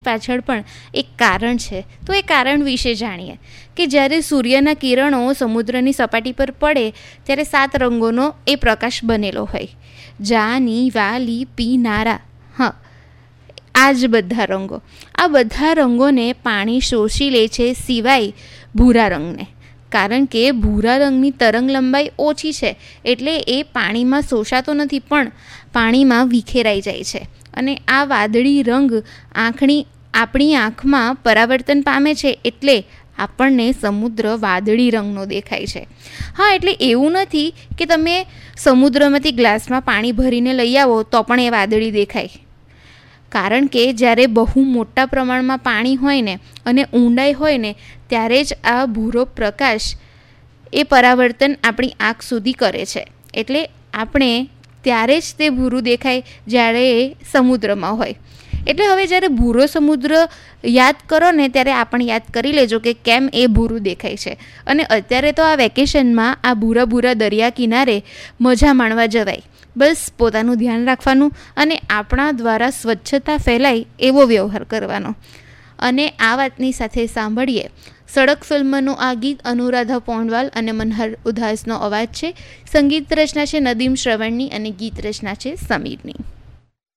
પાછળ પણ એક કારણ છે. તો એ કારણ વિશે જાણીએ કે જ્યારે સૂર્યના કિરણો સમુદ્રની સપાટી પર પડે ત્યારે 7 રંગોનો એ પ્રકાશ બનેલો હોય. જાની, વાલી, પીનારા, આ જ બધા રંગો. આ બધા રંગોને પાણી શોષી લે છે, સિવાય ભૂરા રંગને. કારણ કે ભૂરા રંગની તરંગ લંબાઈ ઓછી છે એટલે એ પાણીમાં શોષાતો નથી, પણ પાણીમાં વિખેરાઈ જાય છે. અને આ વાદળી રંગ આપણી આંખમાં પરાવર્તન પામે છે એટલે આપણને સમુદ્ર વાદળી રંગનો દેખાય છે. એટલે એવું નથી કે તમે સમુદ્રમાંથી ગ્લાસમાં પાણી ભરીને લઈ આવો તો પણ એ વાદળી દેખાય. કારણ કે જ્યારે બહુ મોટા પ્રમાણમાં પાણી હોય ને અને ઊંડાઈ હોય ને ત્યારે જ આ ભૂરો પ્રકાશ એ પરાવર્તન આપણી આંખ સુધી કરે છે. એટલે આપણે ત્યારે જ તે ભૂરું દેખાય જ્યારે એ સમુદ્રમાં હોય. એટલે હવે જ્યારે ભૂરો સમુદ્ર યાદ કરો ને ત્યારે આપણે યાદ કરી લેજો કે કેમ એ ભૂરું દેખાય છે. અને અત્યારે તો આ વેકેશનમાં આ ભૂરા દરિયા કિનારે મજા માણવા જવાય. બસ પોતાનું ધ્યાન રાખવાનું અને આપણા દ્વારા સ્વચ્છતા ફેલાય એવો વ્યવહાર કરવાનો. અને આ વાતની સાથે સાંભળીએ સડક ફિલ્મનું આ ગીત. અનુરાધા પોંડવાલ અને મનહર ઉધાસનો અવાજ છે. સંગીત રચના છે નદીમ શ્રવણની અને ગીત રચના છે સમીરની.